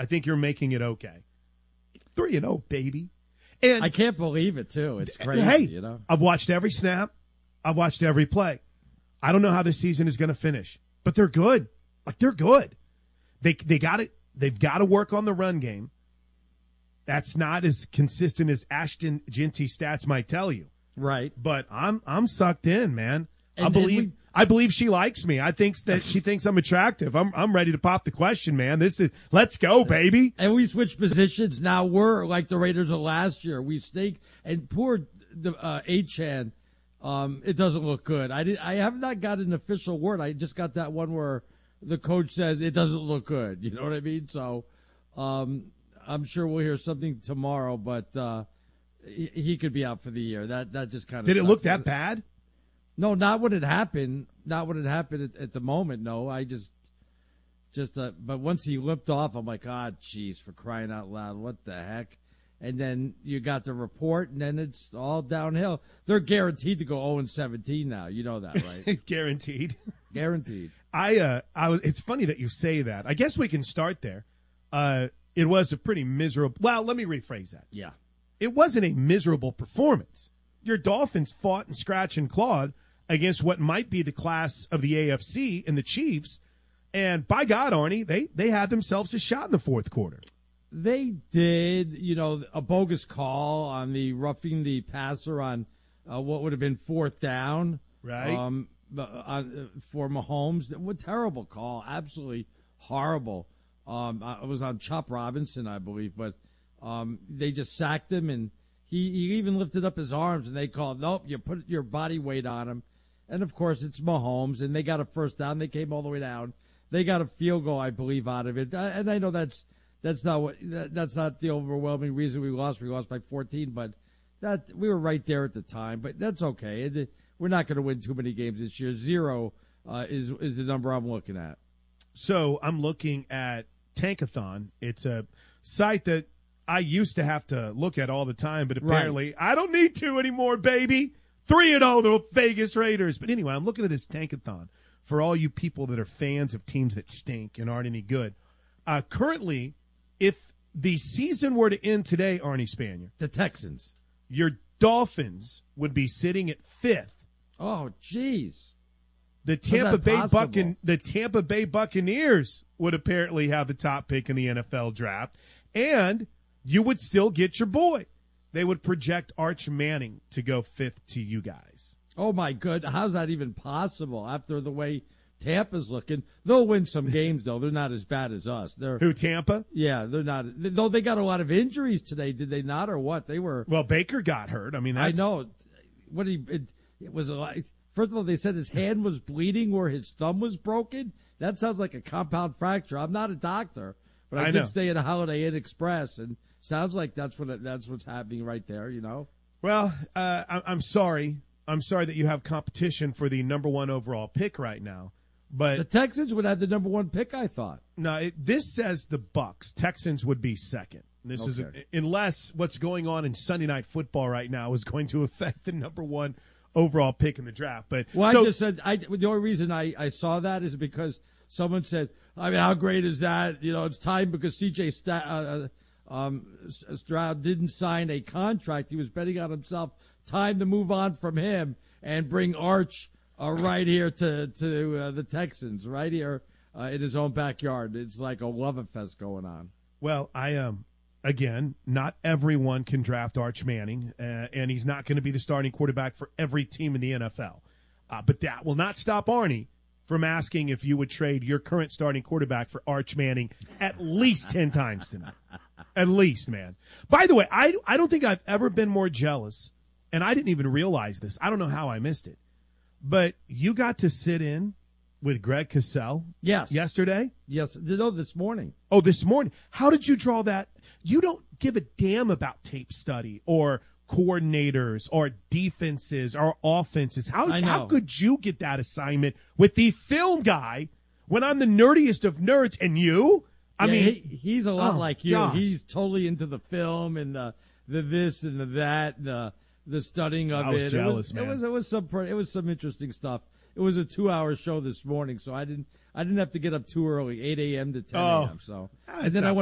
I think you're making it okay. 3-0, baby. And I can't believe it, too. It's crazy, hey, you know? I've watched every snap. I've watched every play. I don't know how this season is going to finish, but they're good. Like, they're good. They got it. They've got to work on the run game. That's not as consistent as Ashton Ginty stats might tell you. Right. But I'm sucked in, man. And I believe she likes me. I think that she thinks I'm attractive. I'm ready to pop the question, man. Let's go, baby. And we switched positions. Now we're like the Raiders of last year. We stink. And poor Achane, it doesn't look good. I have not got an official word. I just got that one where the coach says it doesn't look good. You know what I mean? So I'm sure we'll hear something tomorrow, but he could be out for the year. That just kind of Did it look that bad? No, not when it happened. Not when it happened at the moment. No, I just. But once he limped off, I'm like, jeez, for crying out loud, what the heck? And then you got the report, and then it's all downhill. They're guaranteed to go 0-17 now. You know that, right? Guaranteed. Guaranteed. It's funny that you say that. I guess we can start there. It was a pretty miserable. Well, let me rephrase that. Yeah. It wasn't a miserable performance. Your Dolphins fought and scratched and clawed against what might be the class of the AFC and the Chiefs. And by God, Arnie, they had themselves a shot in the fourth quarter. They did, a bogus call on the roughing the passer on what would have been fourth down. Right. For Mahomes. What terrible call. Absolutely horrible. I was on Chop Robinson, I believe, but they just sacked him, and he even lifted up his arms, and they called, nope, you put your body weight on him. And, of course, it's Mahomes, and they got a first down. They came all the way down. They got a field goal, I believe, out of it. And I know that's not the overwhelming reason we lost. We lost by 14, but we were right there at the time. But that's okay. We're not going to win too many games this year. 0 is the number I'm looking at. So I'm looking at Tankathon. It's a site that I used to have to look at all the time, but apparently I don't need to anymore, baby. 3-0, the Vegas Raiders. But anyway, I'm looking at this Tankathon for all you people that are fans of teams that stink and aren't any good. Currently, if the season were to end today, Arnie Spanier, the Texans, your Dolphins would be sitting at 5th. Oh, jeez. The Tampa Bay Buccaneers would apparently have the top pick in the NFL draft, and you would still get your boy. They would project Arch Manning to go 5th to you guys. Oh, my good. How's that even possible after the way Tampa's looking? They'll win some games, though. They're not as bad as us. Who, Tampa? Yeah, they're not. Though they got a lot of injuries today, did they not, or what? They were. Well, Baker got hurt. I mean, I know. It was a lot. First of all, they said his hand was bleeding where his thumb was broken. That sounds like a compound fracture. I'm not a doctor, but I did stay at a Holiday Inn Express, and sounds like that's what's happening right there. Well, I'm sorry. I'm sorry that you have competition for the number 1 overall pick right now, but the Texans would have the number 1 pick. I thought. No, this says the Bucks. Texans would be 2nd. This is unless what's going on in Sunday Night Football right now is going to affect the number 1 overall pick in the draft. But I just said the only reason I saw that is because someone said, I mean, how great is that? It's time because C.J. Stroud didn't sign a contract. He was betting on himself. Time to move on from him and bring Arch right here to the Texans, right here in his own backyard. It's like a love fest going on. Well, again, not everyone can draft Arch Manning, and he's not going to be the starting quarterback for every team in the NFL. But that will not stop Arnie from asking if you would trade your current starting quarterback for Arch Manning at least 10 times tonight. At least, man. By the way, I don't think I've ever been more jealous, and I didn't even realize this. I don't know how I missed it. But you got to sit in with Greg Cosell yesterday? Yes. No, this morning. Oh, this morning. How did you draw that? You don't give a damn about tape study or coordinators or defenses or offenses. How could you get that assignment with the film guy when I'm the nerdiest of nerds and you? I mean, he's a lot like you. Gosh. He's totally into the film and the this and the that, the studying of it. I was jealous, man. It was some interesting stuff. It was a 2-hour show this morning, so I didn't have to get up too early, 8 a.m. to 10 a.m. So, and then I went